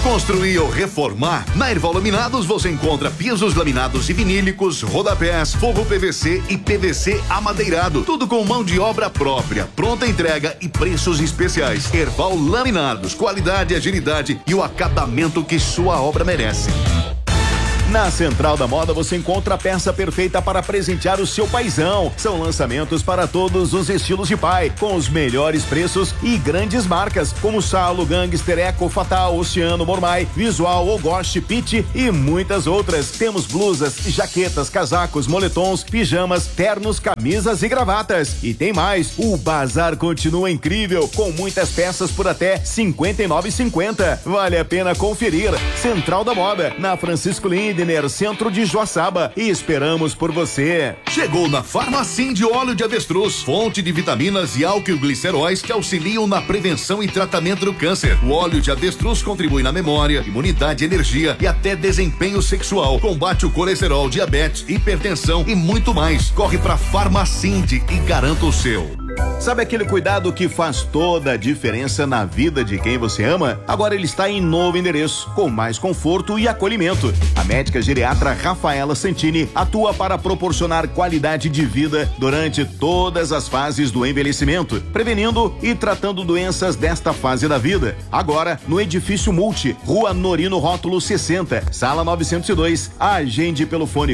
Reconstruir ou reformar? Na Erval Laminados você encontra pisos laminados e vinílicos, rodapés, forro PVC e PVC amadeirado. Tudo com mão de obra própria, pronta entrega e preços especiais. Erval Laminados, qualidade, agilidade e o acabamento que sua obra merece. Na Central da Moda você encontra a peça perfeita para presentear o seu paizão. São lançamentos para todos os estilos de pai, com os melhores preços e grandes marcas, como Salo, Gangster, Eco, Fatal, Oceano, Mormai, Visual, Ogoste, Pitt e muitas outras. Temos blusas, jaquetas, casacos, moletons, pijamas, ternos, camisas e gravatas. E tem mais, o bazar continua incrível, com muitas peças por até R$ 59,50. Vale a pena conferir. Central da Moda, na Francisco Lindner, centro de Joaçaba, e esperamos por você. Chegou na Farmacim de óleo de avestruz, fonte de vitaminas e álquil-gliceróis que auxiliam na prevenção e tratamento do câncer. O óleo de avestruz contribui na memória, imunidade, energia e até desempenho sexual. Combate o colesterol, diabetes, hipertensão e muito mais. Corre pra Farmacim e garanta o seu. Sabe aquele cuidado que faz toda a diferença na vida de quem você ama? Agora ele está em novo endereço, com mais conforto e acolhimento. A médica geriatra Rafaela Santini atua para proporcionar qualidade de vida durante todas as fases do envelhecimento, prevenindo e tratando doenças desta fase da vida. Agora, no Edifício Multi, Rua Norino Rótulo 60, Sala 902. Agende pelo fone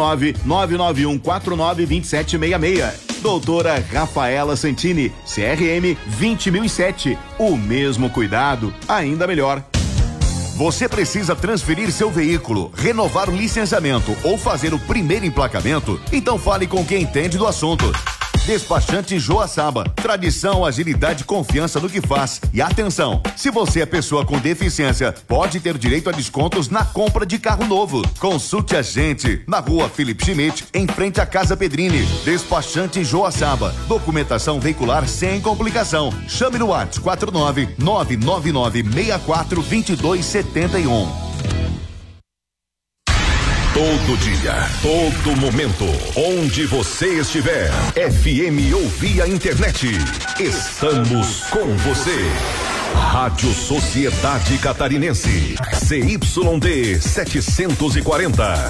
49-991492766. Doutora Rafaela Santini, CRM 20007. O mesmo cuidado, ainda melhor. Você precisa transferir seu veículo, renovar o licenciamento ou fazer o primeiro emplacamento? Então fale com quem entende do assunto. Despachante Joaçaba, tradição, agilidade e confiança no que faz. E atenção, se você é pessoa com deficiência, pode ter direito a descontos na compra de carro novo. Consulte a gente na Rua Felipe Schmidt, em frente à Casa Pedrini. Despachante Joaçaba, documentação veicular sem complicação. Chame no WhatsApp 49999642271. Todo dia, todo momento, onde você estiver, FM ou via internet, estamos com você. Rádio Sociedade Catarinense, CYD 740,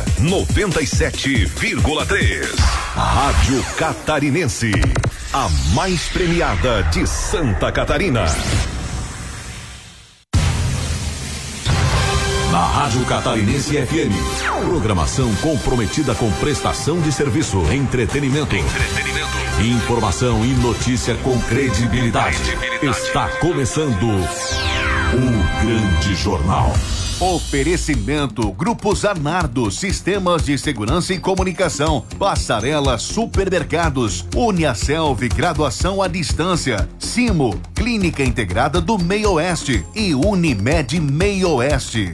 97,3. Rádio Catarinense, a mais premiada de Santa Catarina. Na Rádio Catarinense FM, programação comprometida com prestação de serviço, entretenimento, informação e notícia com credibilidade. Está começando o Grande Jornal. Oferecimento Grupo Zanardo, Sistemas de Segurança e Comunicação, Passarela Supermercados, Uniaselv, Graduação à Distância, Simo, Clínica Integrada do Meio Oeste e Unimed Meio Oeste.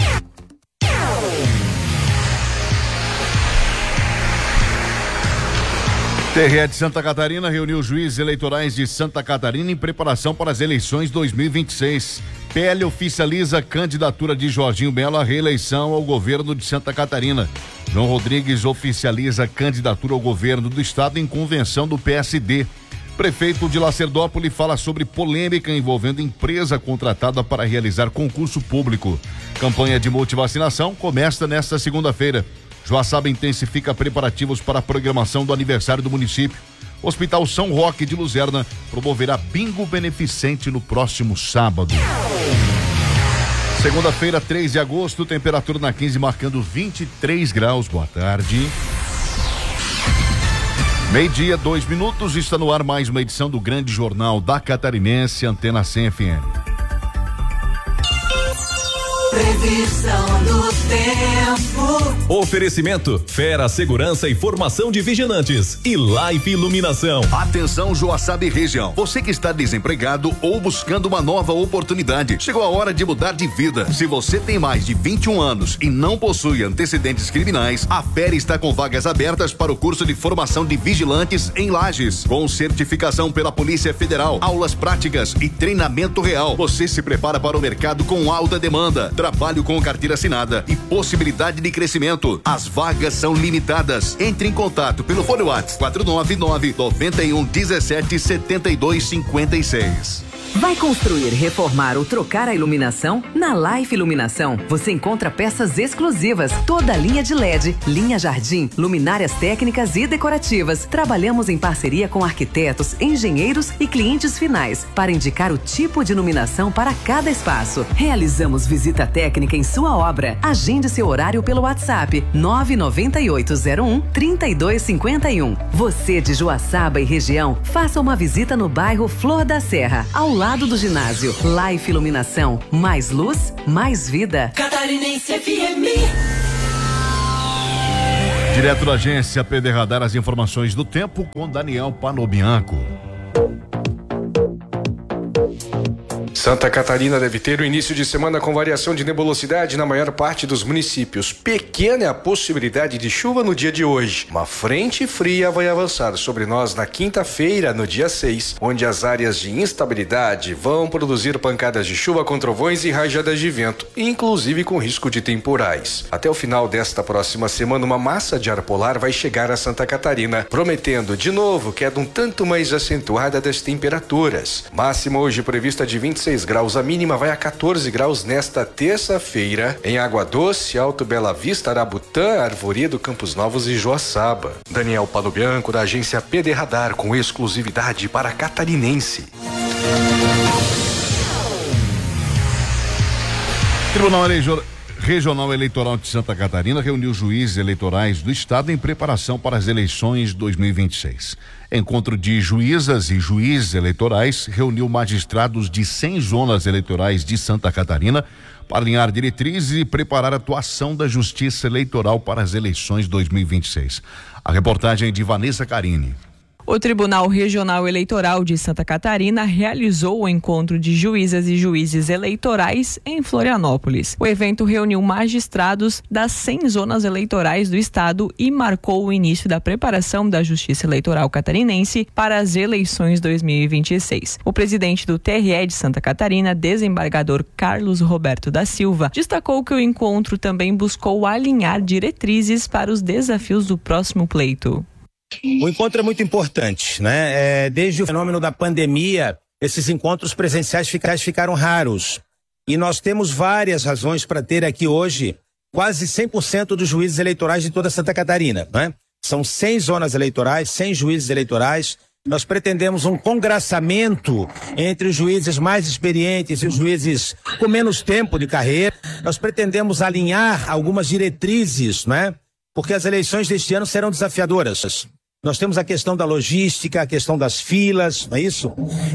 TRE de Santa Catarina reuniu juízes eleitorais de Santa Catarina em preparação para as eleições 2026. PL oficializa a candidatura de Jorginho Belo à reeleição ao governo de Santa Catarina. João Rodrigues oficializa a candidatura ao governo do estado em convenção do PSD. Prefeito de Lacerdópolis fala sobre polêmica envolvendo empresa contratada para realizar concurso público. Campanha de multivacinação começa nesta segunda-feira. Joaçaba intensifica preparativos para a programação do aniversário do município. Hospital São Roque de Luzerna promoverá bingo beneficente no próximo sábado. Segunda-feira, 3 de agosto, temperatura na 15 marcando 23 graus. Boa tarde. Meio-dia, 2 minutos, está no ar mais uma edição do Grande Jornal da Catarinense, Antena 100 FM. Previsão do tempo. Oferecimento Fera Segurança e Formação de Vigilantes e Life Iluminação. Atenção, Joaçaba e região. Você que está desempregado ou buscando uma nova oportunidade, chegou a hora de mudar de vida. Se você tem mais de 21 anos e não possui antecedentes criminais, a Fera está com vagas abertas para o curso de formação de vigilantes em Lages, com certificação pela Polícia Federal, aulas práticas e treinamento real. Você se prepara para o mercado com alta demanda, trabalho com carteira assinada e possibilidade de crescimento. As vagas são limitadas. Entre em contato pelo fone WhatsApp 499-9117-7256. Vai construir, reformar ou trocar a iluminação? Na Life Iluminação, você encontra peças exclusivas, toda a linha de LED, linha jardim, luminárias técnicas e decorativas. Trabalhamos em parceria com arquitetos, engenheiros e clientes finais para indicar o tipo de iluminação para cada espaço. Realizamos visita técnica em sua obra. Agende seu horário pelo WhatsApp 99801-3251. Você de Joaçaba e região, faça uma visita no bairro Flor da Serra, ao lado do ginásio. Life Iluminação, mais luz, mais vida. Catarinense FM. Direto da agência PD Radar, as informações do tempo com Daniel Panobianco. Santa Catarina deve ter o início de semana com variação de nebulosidade na maior parte dos municípios. Pequena é a possibilidade de chuva no dia de hoje. Uma frente fria vai avançar sobre nós na quinta-feira, no dia 6, onde as áreas de instabilidade vão produzir pancadas de chuva com trovões e rajadas de vento, inclusive com risco de temporais. Até o final desta próxima semana, uma massa de ar polar vai chegar a Santa Catarina, prometendo de novo queda um tanto mais acentuada das temperaturas. Máxima hoje prevista de 26 graus, a mínima vai a 14 graus nesta terça-feira em Água Doce, Alto Bela Vista, Arabutã, Arvoredo, Campos Novos e Joaçaba. Daniel Panobianco, da agência PD Radar, com exclusividade para catarinense. Tribunal Regional Eleitoral de Santa Catarina reuniu juízes eleitorais do estado em preparação para as eleições 2026. Encontro de juízas e juízes eleitorais reuniu magistrados de 100 zonas eleitorais de Santa Catarina para alinhar diretrizes e preparar a atuação da Justiça Eleitoral para as eleições 2026. A reportagem é de Vanessa Carini. O Tribunal Regional Eleitoral de Santa Catarina realizou o encontro de juízas e juízes eleitorais em Florianópolis. O evento reuniu magistrados das 100 zonas eleitorais do estado e marcou o início da preparação da Justiça Eleitoral catarinense para as eleições 2026. O presidente do TRE de Santa Catarina, desembargador Carlos Roberto da Silva, destacou que o encontro também buscou alinhar diretrizes para os desafios do próximo pleito. O encontro é muito importante, né? Desde o fenômeno da pandemia, esses encontros presenciais ficaram raros. E nós temos várias razões para ter aqui hoje quase 100% dos juízes eleitorais de toda Santa Catarina, né? São 100 zonas eleitorais, 100 juízes eleitorais. Nós pretendemos um congraçamento entre os juízes mais experientes e os juízes com menos tempo de carreira. Nós pretendemos alinhar algumas diretrizes, né? Porque as eleições deste ano serão desafiadoras. Nós temos a questão da logística, a questão das filas, não é isso?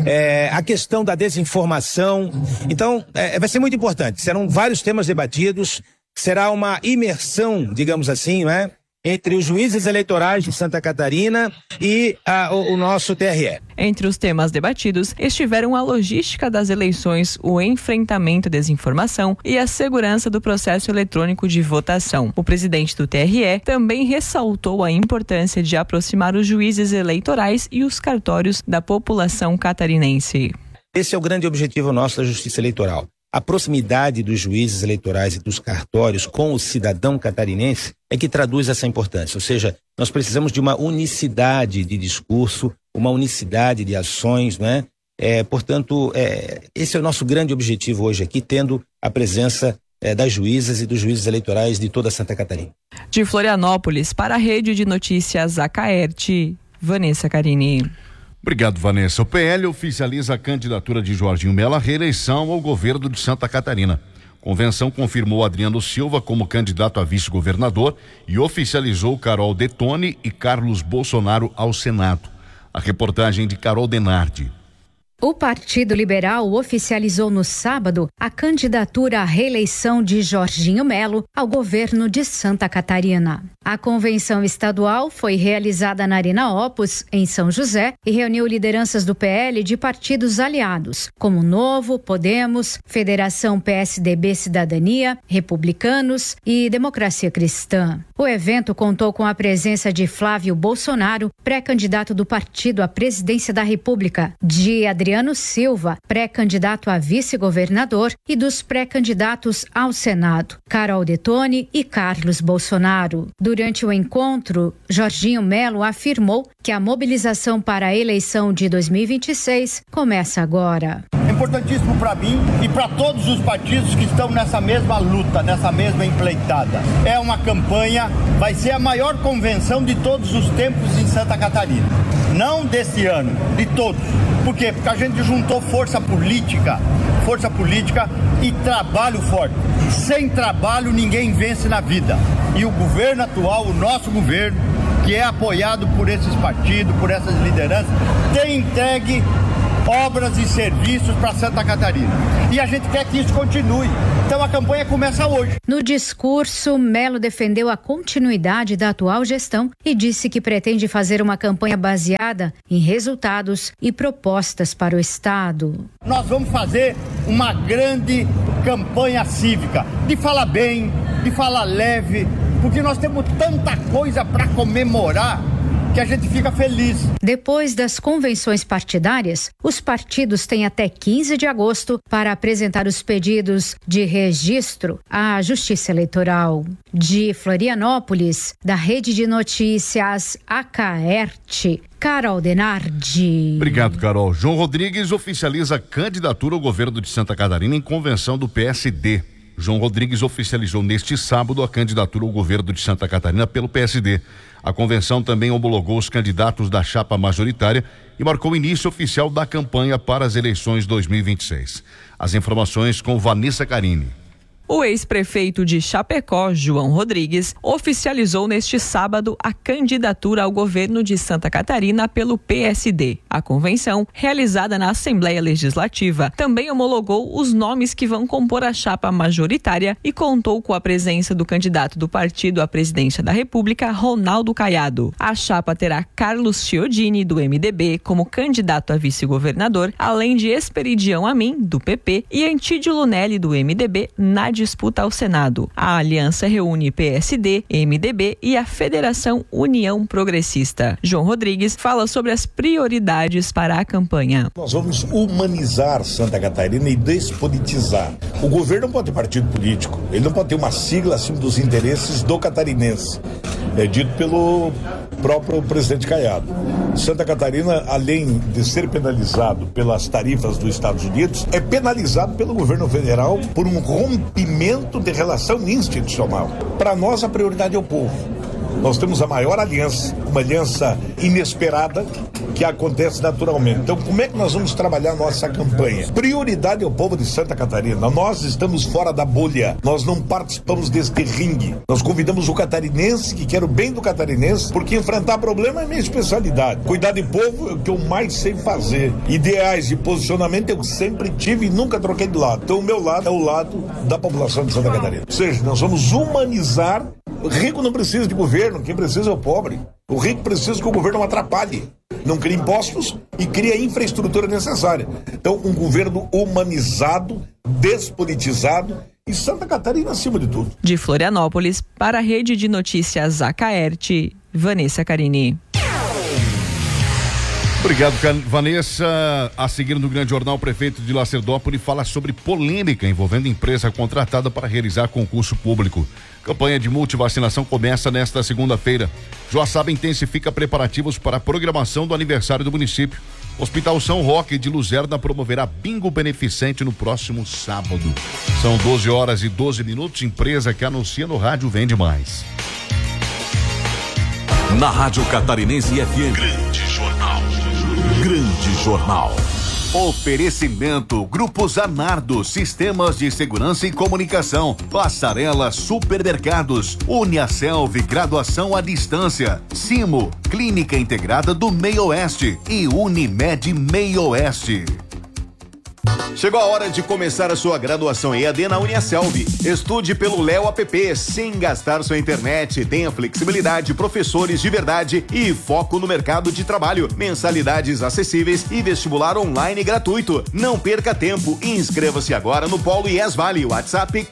A questão da desinformação. Então, vai ser muito importante. Serão vários temas debatidos. Será uma imersão, digamos assim, não é? Entre os juízes eleitorais de Santa Catarina e o nosso TRE. Entre os temas debatidos estiveram a logística das eleições, o enfrentamento à desinformação e a segurança do processo eletrônico de votação. O presidente do TRE também ressaltou a importância de aproximar os juízes eleitorais e os cartórios da população catarinense. Esse é o grande objetivo nosso da Justiça Eleitoral. A proximidade dos juízes eleitorais e dos cartórios com o cidadão catarinense é que traduz essa importância. Ou seja, nós precisamos de uma unicidade de discurso, uma unicidade de ações, né? Portanto, esse é o nosso grande objetivo hoje aqui, tendo a presença das juízas e dos juízes eleitorais de toda Santa Catarina. De Florianópolis, para a Rede de Notícias Acaerte, Vanessa Carini. Obrigado, Vanessa. O PL oficializa a candidatura de Jorginho Mello à reeleição ao governo de Santa Catarina. Convenção confirmou Adriano Silva como candidato a vice-governador e oficializou Carol Detoni e Carlos Bolsonaro ao Senado. A reportagem de Carol Denardi. O Partido Liberal oficializou no sábado a candidatura à reeleição de Jorginho Mello ao governo de Santa Catarina. A convenção estadual foi realizada na Arena Opus, em São José, e reuniu lideranças do PL de partidos aliados, como Novo, Podemos, Federação PSDB Cidadania, Republicanos e Democracia Cristã. O evento contou com a presença de Flávio Bolsonaro, pré-candidato do partido à presidência da República, de Adriano Silva, pré-candidato a vice-governador, e dos pré-candidatos ao Senado, Carol Detoni e Carlos Bolsonaro. Durante o encontro, Jorginho Mello afirmou que a mobilização para a eleição de 2026 começa agora. importantíssimo para mim e para todos os partidos que estão nessa mesma luta, nessa mesma empreitada. É uma campanha, vai ser a maior convenção de todos os tempos em Santa Catarina. Não deste ano, de todos. Por quê? Porque a gente juntou força política e trabalho forte. Sem trabalho ninguém vence na vida. E o governo atual, o nosso governo, que é apoiado por esses partidos, por essas lideranças, tem entregue obras e serviços para Santa Catarina. E a gente quer que isso continue. Então a campanha começa hoje. No discurso, Melo defendeu a continuidade da atual gestão e disse que pretende fazer uma campanha baseada em resultados e propostas para o Estado. Nós vamos fazer uma grande campanha cívica, de falar bem, de falar leve, porque nós temos tanta coisa para comemorar que a gente fica feliz. Depois das convenções partidárias, os partidos têm até 15 de agosto para apresentar os pedidos de registro à Justiça Eleitoral. De Florianópolis, da Rede de Notícias Acaerte, Carol Denardi. Obrigado, Carol. João Rodrigues oficializa a candidatura ao governo de Santa Catarina em convenção do PSD. João Rodrigues oficializou neste sábado a candidatura ao governo de Santa Catarina pelo PSD. A convenção também homologou os candidatos da chapa majoritária e marcou o início oficial da campanha para as eleições 2026. As informações com Vanessa Carini. O ex-prefeito de Chapecó, João Rodrigues, oficializou neste sábado a candidatura ao governo de Santa Catarina pelo PSD. A convenção, realizada na Assembleia Legislativa, também homologou os nomes que vão compor a chapa majoritária e contou com a presença do candidato do partido à presidência da República, Ronaldo Caiado. A chapa terá Carlos Chiodini, do MDB, como candidato a vice-governador, além de Esperidião Amin, do PP, e Antídio Lunelli, do MDB, na disputa ao Senado. A aliança reúne PSD, MDB e a Federação União Progressista. João Rodrigues fala sobre as prioridades para a campanha. Nós vamos humanizar Santa Catarina e despolitizar. O governo não pode ter partido político, ele não pode ter uma sigla acima dos interesses do catarinense. É dito pelo próprio presidente Caiado. Santa Catarina, além de ser penalizado pelas tarifas dos Estados Unidos, é penalizado pelo governo federal por um rompimento de relação institucional. Para nós, a prioridade é o povo. Nós temos a maior aliança, uma aliança inesperada que acontece naturalmente. Então, como é que nós vamos trabalhar a nossa campanha? Prioridade é o povo de Santa Catarina. Nós estamos fora da bolha. Nós não participamos deste ringue. Nós convidamos o catarinense que quer o bem do catarinense, porque enfrentar problema é minha especialidade. Cuidar de povo é o que eu mais sei fazer. Ideais de posicionamento eu sempre tive e nunca troquei de lado. Então, o meu lado é o lado da população de Santa Catarina. Ou seja, nós vamos humanizar. O rico não precisa de governo, quem precisa é o pobre. O rico precisa que o governo não atrapalhe, não crie impostos e crie a infraestrutura necessária. Então, um governo humanizado, despolitizado e Santa Catarina acima de tudo. De Florianópolis, para a Rede de Notícias Acaerte, Vanessa Carini. Obrigado, Vanessa. A seguir no Grande Jornal, o prefeito de Lacerdópolis fala sobre polêmica envolvendo empresa contratada para realizar concurso público. Campanha de multivacinação começa nesta segunda-feira. Joaçaba intensifica preparativos para a programação do aniversário do município. Hospital São Roque de Luzerna promoverá bingo beneficente no próximo sábado. São 12h12. Empresa que anuncia no rádio vende mais. Na Rádio Catarinense FM. Grande Jornal. Grande Jornal. Oferecimento Grupo Zanardo, Sistemas de Segurança e Comunicação, Passarela Supermercados, Uniaselv, Graduação à Distância, Simo, Clínica Integrada do Meio Oeste e Unimed Meio Oeste. Chegou a hora de começar a sua graduação EAD na Uniaselv. Estude pelo Léo App, sem gastar sua internet. Tenha flexibilidade, professores de verdade e foco no mercado de trabalho. Mensalidades acessíveis e vestibular online gratuito. Não perca tempo. Inscreva-se agora no Polo IES Vale. WhatsApp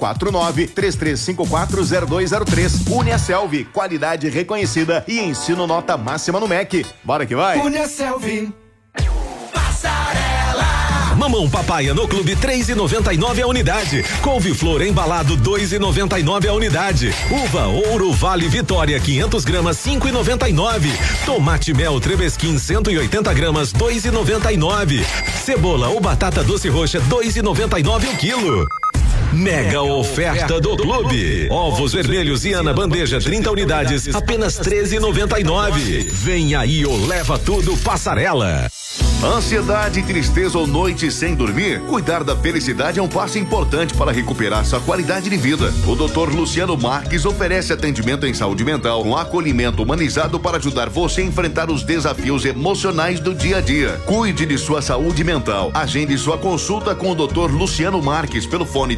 49-33540203. Uniaselv, qualidade reconhecida e ensino nota máxima no MEC. Bora que vai! Uniaselv. Mamão papaya no clube 3,99 a unidade. Couve-flor embalado 2,99 a unidade. Uva ouro Vale Vitória 500 gramas 5,99. Tomate mel Trebesquim 180 gramas 2,99. Cebola ou batata doce roxa 2,99 o quilo. Mega oferta do clube. Ovos vermelhos Iana bandeja 30 unidades, apenas 13,99. Vem aí o Leva Tudo Passarela. Ansiedade, tristeza ou noite sem dormir? Cuidar da felicidade é um passo importante para recuperar sua qualidade de vida. O Dr. Luciano Marques oferece atendimento em saúde mental com acolhimento humanizado para ajudar você a enfrentar os desafios emocionais do dia a dia. Cuide de sua saúde mental. Agende sua consulta com o Dr. Luciano Marques pelo fone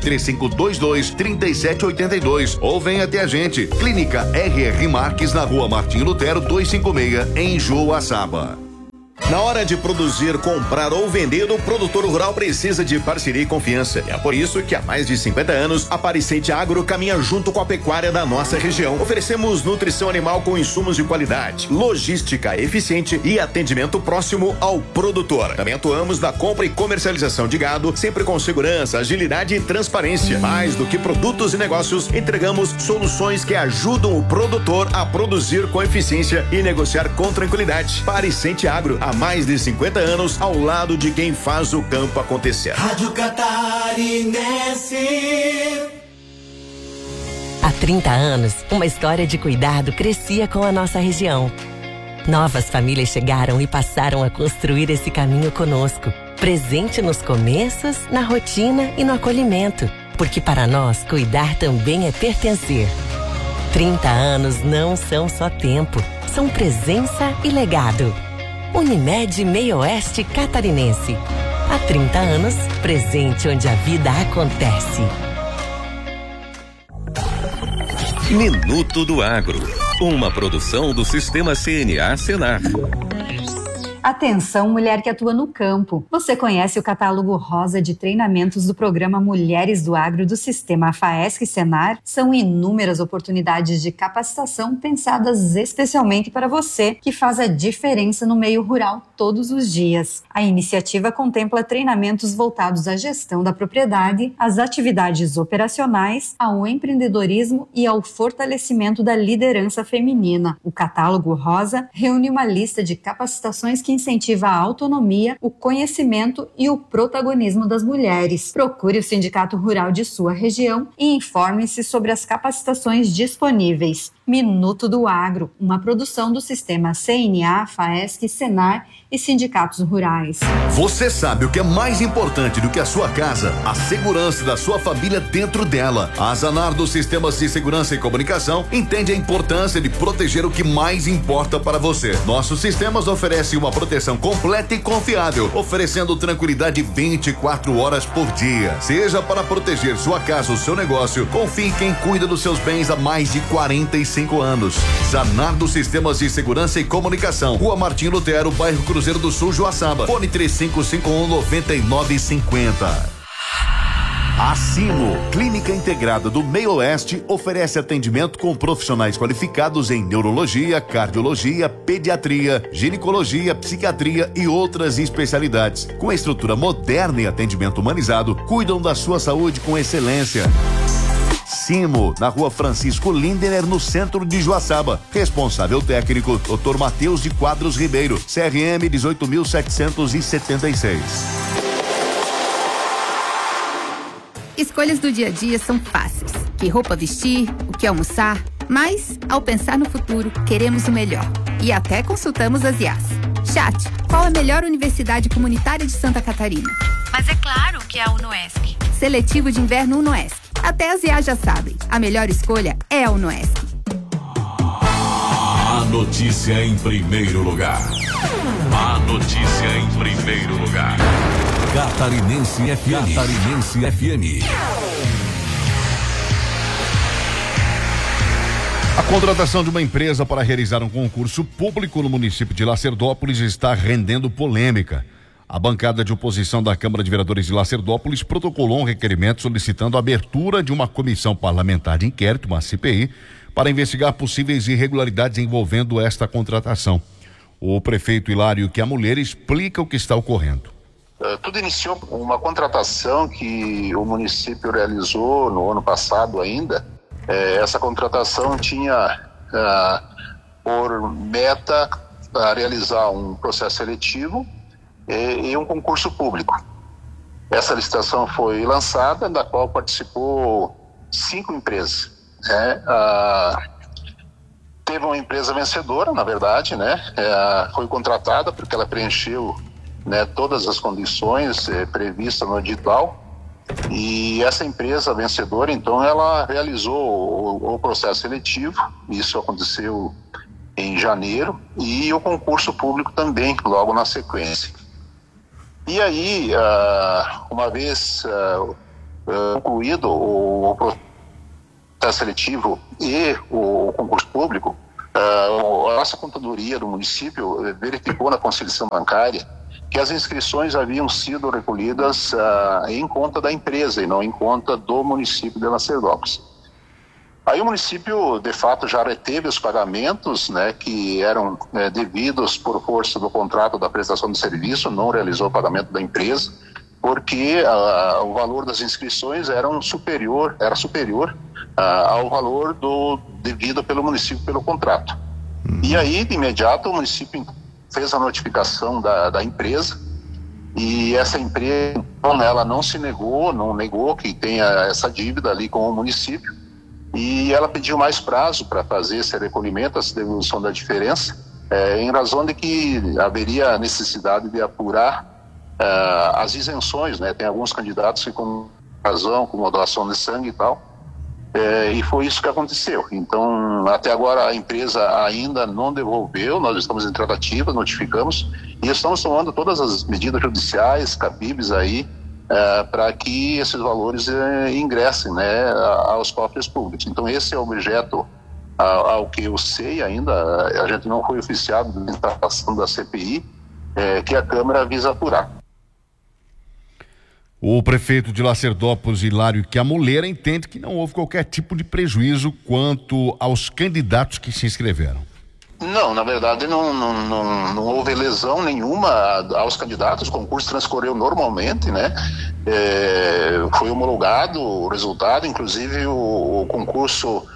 3522-3782 ou venha até a gente. Clínica RR Marques na Rua Martim Lutero 256 em Joaçaba. Na hora de produzir, comprar ou vender, o produtor rural precisa de parceria e confiança. É por isso que há mais de 50 anos, a Pariscente Agro caminha junto com a pecuária da nossa região. Oferecemos nutrição animal com insumos de qualidade, logística eficiente e atendimento próximo ao produtor. Também atuamos na compra e comercialização de gado, sempre com segurança, agilidade e transparência. Mais do que produtos e negócios, entregamos soluções que ajudam o produtor a produzir com eficiência e negociar com tranquilidade. Pariscente Agro, há mais de 50 anos, ao lado de quem faz o campo acontecer. Rádio Catarinense. Há 30 anos, uma história de cuidado crescia com a nossa região. Novas famílias chegaram e passaram a construir esse caminho conosco, presente nos começos, na rotina e no acolhimento, porque para nós, cuidar também é pertencer. 30 anos não são só tempo, são presença e legado. Unimed Meio Oeste Catarinense. Há 30 anos, presente onde a vida acontece. Minuto do Agro. Uma produção do Sistema CNA Senar. Atenção, mulher que atua no campo. Você conhece o catálogo rosa de treinamentos do programa Mulheres do Agro do Sistema FAESC Senar? São inúmeras oportunidades de capacitação pensadas especialmente para você, que faz a diferença no meio rural todos os dias. A iniciativa contempla treinamentos voltados à gestão da propriedade, às atividades operacionais, ao empreendedorismo e ao fortalecimento da liderança feminina. O catálogo rosa reúne uma lista de capacitações que incentiva a autonomia, o conhecimento e o protagonismo das mulheres. Procure o Sindicato Rural de sua região e informe-se sobre as capacitações disponíveis. Minuto do Agro, uma produção do Sistema CNA, FAESC, Senar e sindicatos rurais. Você sabe o que é mais importante do que a sua casa? A segurança da sua família dentro dela. A Zanardo Sistemas de Segurança e Comunicação entende a importância de proteger o que mais importa para você. Nossos sistemas oferecem uma proteção completa e confiável, oferecendo tranquilidade 24 horas por dia. Seja para proteger sua casa ou seu negócio, confie em quem cuida dos seus bens há mais de 45 anos. Zanardo Sistemas de Segurança e Comunicação, Rua Martim Lutero, bairro Cruzeiro do Sul, Joaçaba. Fone 3551-9950. A Simo, Clínica Integrada do Meio Oeste, oferece atendimento com profissionais qualificados em neurologia, cardiologia, pediatria, ginecologia, psiquiatria e outras especialidades. Com estrutura moderna e atendimento humanizado, cuidam da sua saúde com excelência. Simo, na Rua Francisco Lindener, no centro de Joaçaba. Responsável técnico, Dr. Matheus de Quadros Ribeiro, CRM 18.776. Escolhas do dia a dia são fáceis. Que roupa vestir, o que almoçar, mas, ao pensar no futuro, queremos o melhor. E até consultamos as IAs. Chat, qual a melhor universidade comunitária de Santa Catarina? Mas é claro que é a UNOESC. Seletivo de inverno UNOESC. Até as IAs já sabem. A melhor escolha é a UNOESC. A notícia em primeiro lugar. A notícia em primeiro lugar. Catarinense FM. Catarinense FM. A contratação de uma empresa para realizar um concurso público no município de Lacerdópolis está rendendo polêmica. A bancada de oposição da Câmara de Vereadores de Lacerdópolis protocolou um requerimento solicitando a abertura de uma comissão parlamentar de inquérito, uma CPI, para investigar possíveis irregularidades envolvendo esta contratação. O prefeito Hilário Chiamulher explica o que está ocorrendo. Tudo iniciou com uma contratação que o município realizou no ano passado ainda. Essa contratação tinha por meta realizar um processo seletivo e um concurso público. Essa licitação foi lançada, da qual participou 5 empresas. Teve uma empresa vencedora, na verdade, foi contratada porque ela preencheu todas as condições previstas no edital, e essa empresa vencedora, então, ela realizou o processo seletivo. Isso aconteceu em janeiro, e o concurso público também, logo na sequência. E aí, uma vez concluído o processo seletivo e o concurso público, a nossa contadoria do município verificou na conciliação bancária que as inscrições haviam sido recolhidas em conta da empresa e não em conta do município de Lacerdópolis. Aí o município, de fato, já reteve os pagamentos, que eram devidos por força do contrato da prestação de serviço, não realizou o pagamento da empresa, porque o valor das inscrições era superior ao valor devido pelo município pelo contrato. E aí, de imediato, o município fez a notificação da empresa, e essa empresa, então, ela não negou que tenha essa dívida ali com o município, e ela pediu mais prazo para fazer esse recolhimento, essa devolução da diferença, em razão de que haveria necessidade de apurar as isenções, Tem alguns candidatos que com razão, como doação de sangue e tal, e foi isso que aconteceu. Então, até agora a empresa ainda não devolveu, nós estamos em tratativa, notificamos, e estamos tomando todas as medidas judiciais cabíveis aí, para que esses valores ingressem aos cofres públicos. Então esse é o objeto, ao que eu sei ainda, a gente não foi oficiado da instalação da CPI, que a Câmara visa apurar. O prefeito de Lacerdópolis, Hilário Chiamuleira, entende que não houve qualquer tipo de prejuízo quanto aos candidatos que se inscreveram. Não, na verdade não houve lesão nenhuma aos candidatos, o concurso transcorreu normalmente, foi homologado o resultado, inclusive o concurso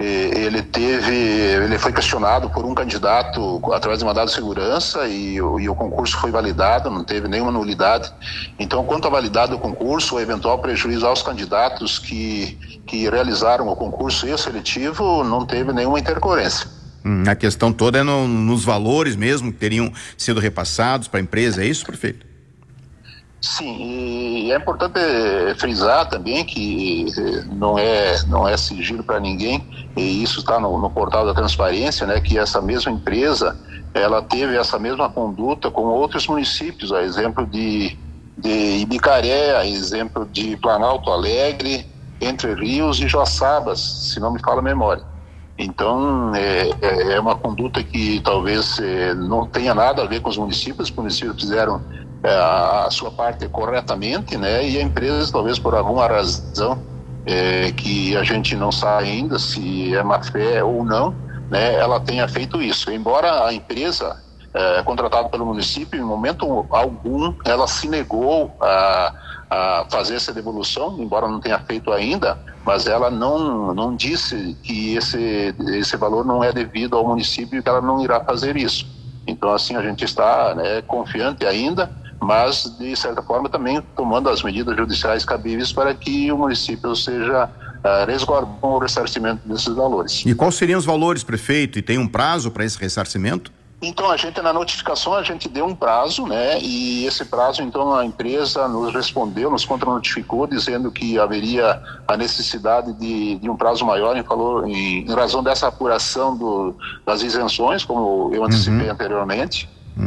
ele foi questionado por um candidato através de mandado de segurança, e o concurso foi validado, não teve nenhuma nulidade. Então, quanto à validade do concurso, o eventual prejuízo aos candidatos que realizaram o concurso e o seletivo, não teve nenhuma intercorrência. A questão toda é nos valores mesmo que teriam sido repassados para a empresa, é isso, prefeito? Sim, e é importante frisar também que não é sigilo para ninguém, e isso está no portal da transparência, que essa mesma empresa, ela teve essa mesma conduta com outros municípios, a exemplo de Ibicaré, a exemplo de Planalto Alegre, Entre Rios e Joaçabas, se não me falha a memória. Então, é uma conduta que talvez não tenha nada a ver com os municípios fizeram a sua parte corretamente, e a empresa, talvez por alguma razão que a gente não sabe ainda se é má fé ou não, ela tenha feito isso. Embora a empresa contratada pelo município, em momento algum, ela se negou a fazer essa devolução, embora não tenha feito ainda, mas ela não disse que esse valor não é devido ao município e que ela não irá fazer isso. Então, assim, a gente está confiante ainda, mas, de certa forma, também tomando as medidas judiciais cabíveis para que o município seja resguardado com o ressarcimento desses valores. E quais seriam os valores, prefeito? E tem um prazo para esse ressarcimento? Então, na notificação, a gente deu um prazo, e esse prazo, então, a empresa nos respondeu, nos contranotificou, dizendo que haveria a necessidade de um prazo maior em razão dessa apuração das isenções, como eu antecipei anteriormente.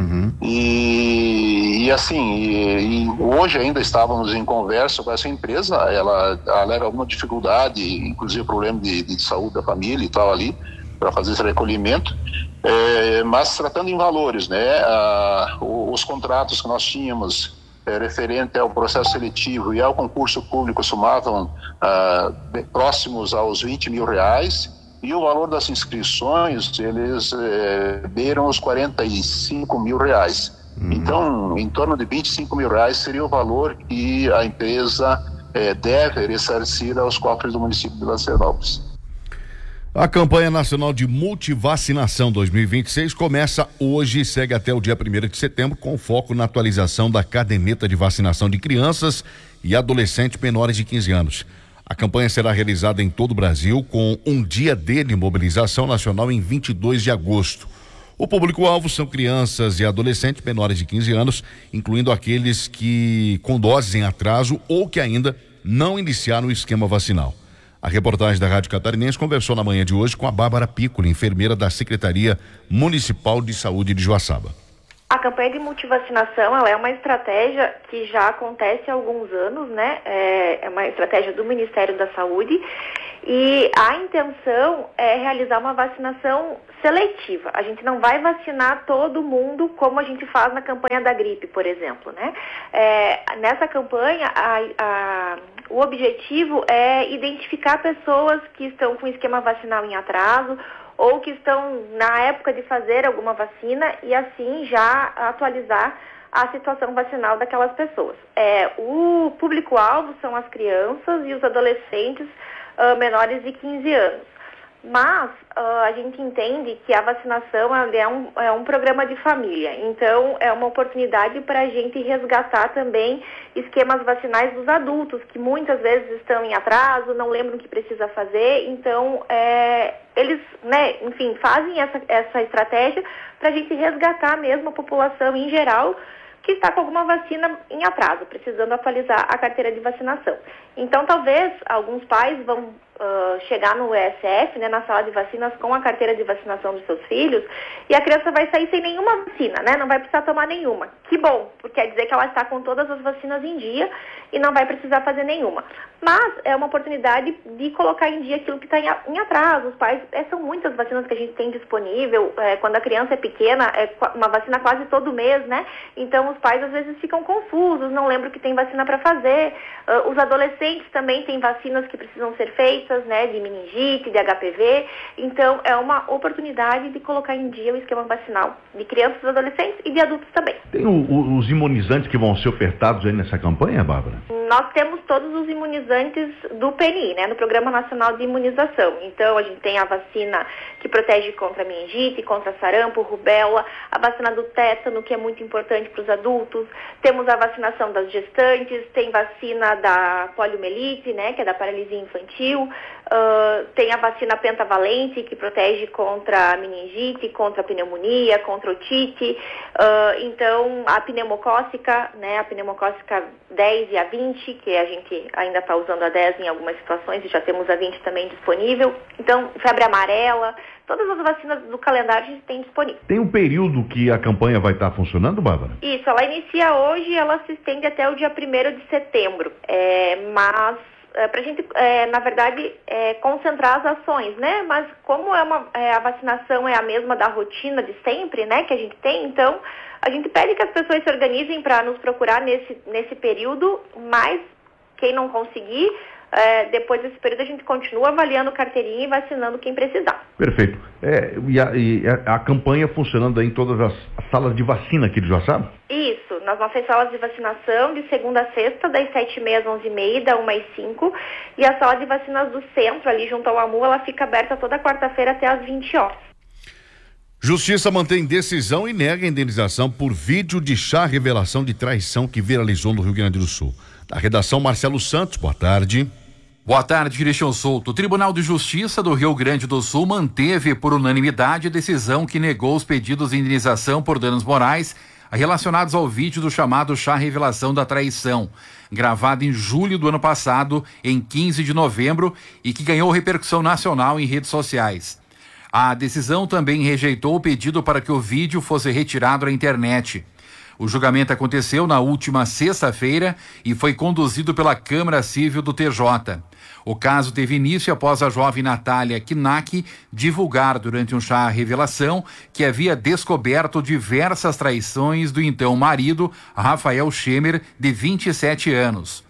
E hoje ainda estávamos em conversa com essa empresa, ela alega alguma dificuldade, inclusive problema de saúde da família e tal ali, para fazer esse recolhimento, mas tratando em valores, os contratos que nós tínhamos referente ao processo seletivo e ao concurso público somavam próximos aos R$20 mil, e o valor das inscrições, eles beiram os R$45 mil. Então, em torno de R$25 mil seria o valor que a empresa deve ressarcir aos cofres do município de Lacerópolis. A campanha nacional de multivacinação 2026 começa hoje e segue até o dia 1º de setembro, com foco na atualização da caderneta de vacinação de crianças e adolescentes menores de 15 anos. A campanha será realizada em todo o Brasil, com um dia D de mobilização nacional em 22 de agosto. O público-alvo são crianças e adolescentes menores de 15 anos, incluindo aqueles que com doses em atraso ou que ainda não iniciaram o esquema vacinal. A reportagem da Rádio Catarinense conversou na manhã de hoje com a Bárbara Piccoli, enfermeira da Secretaria Municipal de Saúde de Joaçaba. A campanha de multivacinação, ela é uma estratégia que já acontece há alguns anos, né? É uma estratégia do Ministério da Saúde e a intenção é realizar uma vacinação seletiva. A gente não vai vacinar todo mundo como a gente faz na campanha da gripe, por exemplo, né? Nessa campanha, o objetivo é identificar pessoas que estão com esquema vacinal em atraso ou que estão na época de fazer alguma vacina e assim já atualizar a situação vacinal daquelas pessoas. O público-alvo são as crianças e os adolescentes menores de 15 anos. Mas a gente entende que a vacinação é um programa de família, então é uma oportunidade para a gente resgatar também esquemas vacinais dos adultos, que muitas vezes estão em atraso, não lembram o que precisa fazer, então eles, né, enfim, fazem essa estratégia para a gente resgatar mesmo a população em geral que está com alguma vacina em atraso, precisando atualizar a carteira de vacinação. Então, talvez alguns pais vão chegar no ESF, né, na sala de vacinas, com a carteira de vacinação dos seus filhos, e a criança vai sair sem nenhuma vacina, né, não vai precisar tomar nenhuma. Que bom, porque quer dizer que ela está com todas as vacinas em dia e não vai precisar fazer nenhuma. Mas é uma oportunidade de colocar em dia aquilo que está em atraso. Os pais, são muitas vacinas que a gente tem disponível, quando a criança é pequena, é uma vacina quase todo mês, né, então os pais às vezes ficam confusos, não lembram que tem vacina para fazer. Os adolescentes também têm vacinas que precisam ser feitas, né, de meningite, de HPV, então é uma oportunidade de colocar em dia o esquema vacinal de crianças, adolescentes e de adultos também. Tem os imunizantes que vão ser ofertados aí nessa campanha, Bárbara? Nós temos todos os imunizantes do PNI, né, no Programa Nacional de Imunização. Então a gente tem a vacina que protege contra meningite, contra sarampo, rubéola, a vacina do tétano, que é muito importante para os adultos, temos a vacinação das gestantes, tem vacina da poliomielite, né, que é da paralisia infantil, tem a vacina pentavalente, que protege contra a meningite, contra a pneumonia, contra o otite, então a pneumocócica, né, a pneumocócica 10 e a 20, que a gente ainda está usando a 10 em algumas situações e já temos a 20 também disponível, então febre amarela, todas as vacinas do calendário a gente tem disponível. Tem um período que a campanha vai estar funcionando, Bárbara? Isso, ela inicia hoje e ela se estende até o dia 1º de setembro, mas para a gente, na verdade, concentrar as ações, né? Mas como a vacinação é a mesma da rotina de sempre, né, que a gente tem, então a gente pede que as pessoas se organizem para nos procurar nesse período, mas quem não conseguir, depois desse período a gente continua avaliando carteirinha e vacinando quem precisar. Perfeito. E a campanha funcionando aí em todas as salas de vacina aqui de Joaçaba? Isso, nas nossas salas de vacinação, de segunda a sexta, das 7h30 às 11h30, da 1h05, e a sala de vacinas do centro, ali junto ao AMU, ela fica aberta toda quarta-feira até às 20 horas. Justiça mantém decisão e nega a indenização por vídeo de chá revelação de traição que viralizou no Rio Grande do Sul. Da redação, Marcelo Santos, boa tarde. Boa tarde, Cristian Souto. O Tribunal de Justiça do Rio Grande do Sul manteve por unanimidade a decisão que negou os pedidos de indenização por danos morais relacionados ao vídeo do chamado chá revelação da traição, gravado em julho do ano passado, em 15 de novembro, e que ganhou repercussão nacional em redes sociais. A decisão também rejeitou o pedido para que o vídeo fosse retirado da internet. O julgamento aconteceu na última sexta-feira e foi conduzido pela Câmara Civil do TJ. O caso teve início após a jovem Natália Knack divulgar durante um chá revelação que havia descoberto diversas traições do então marido, Rafael Schemer, de 27 anos.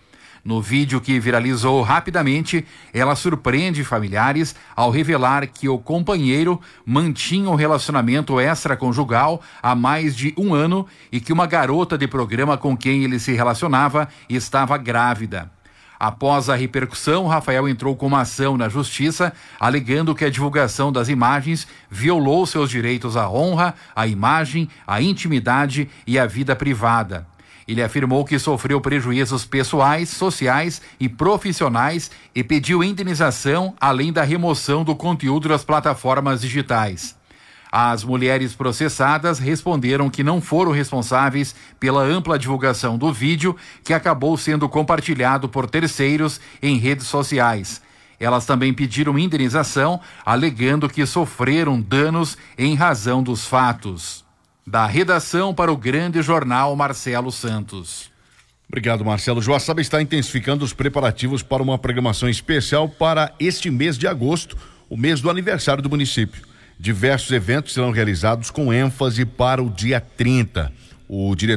No vídeo que viralizou rapidamente, ela surpreende familiares ao revelar que o companheiro mantinha um relacionamento extraconjugal há mais de 1 ano e que uma garota de programa com quem ele se relacionava estava grávida. Após a repercussão, Rafael entrou com uma ação na justiça, alegando que a divulgação das imagens violou seus direitos à honra, à imagem, à intimidade e à vida privada. Ele afirmou que sofreu prejuízos pessoais, sociais e profissionais e pediu indenização, além da remoção do conteúdo das plataformas digitais. As mulheres processadas responderam que não foram responsáveis pela ampla divulgação do vídeo, que acabou sendo compartilhado por terceiros em redes sociais. Elas também pediram indenização, alegando que sofreram danos em razão dos fatos. Da redação para o Grande Jornal, Marcelo Santos. Obrigado, Marcelo. Joaçaba está intensificando os preparativos para uma programação especial para este mês de agosto, o mês do aniversário do município. Diversos eventos serão realizados com ênfase para o dia 30. O diretor